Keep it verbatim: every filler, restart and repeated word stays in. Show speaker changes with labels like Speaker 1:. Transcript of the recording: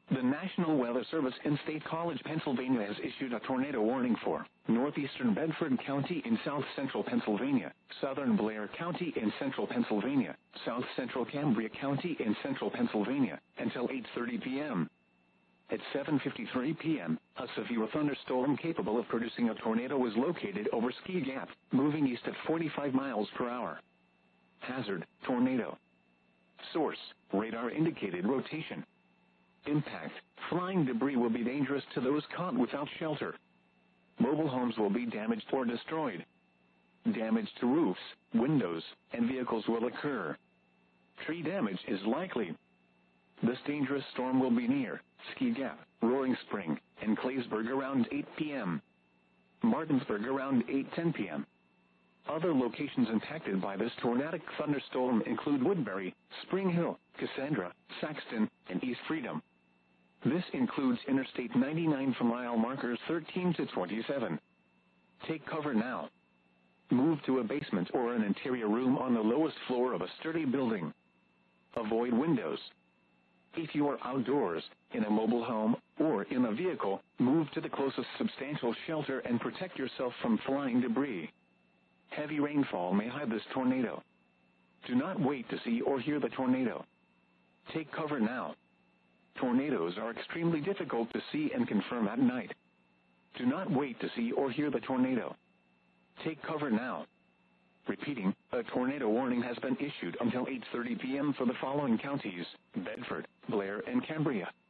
Speaker 1: The National Weather Service in State College, Pennsylvania has issued a tornado warning for northeastern Bedford County in south central Pennsylvania, southern Blair County in central Pennsylvania, south central Cambria County in central Pennsylvania, until eight thirty p m At seven fifty-three p m, a severe thunderstorm capable of producing a tornado was located over Ski Gap, moving east at forty-five miles per hour. Hazard, tornado. Source, radar indicated rotation. Impact, flying debris will be dangerous to those caught without shelter. Mobile homes will be damaged or destroyed. Damage to roofs, windows, and vehicles will occur. Tree damage is likely. This dangerous storm will be near Ski Gap, Roaring Spring, and Claysburg around eight p m Martinsburg around eight ten p m Other locations impacted by this tornadic thunderstorm include Woodbury, Spring Hill, Cassandra, Saxton, and East Freedom. This includes Interstate ninety-nine from mile markers thirteen to twenty-seven. Take cover now. Move to a basement or an interior room on the lowest floor of a sturdy building. Avoid windows. If you are outdoors, in a mobile home, or in a vehicle, move to the closest substantial shelter and protect yourself from flying debris. Heavy rainfall may hide this tornado. Do not wait to see or hear the tornado. Take cover now. Tornadoes are extremely difficult to see and confirm at night. Do not wait to see or hear the tornado. Take cover now. Repeating, a tornado warning has been issued until eight thirty p m for the following counties: Bedford, Blair, and Cambria.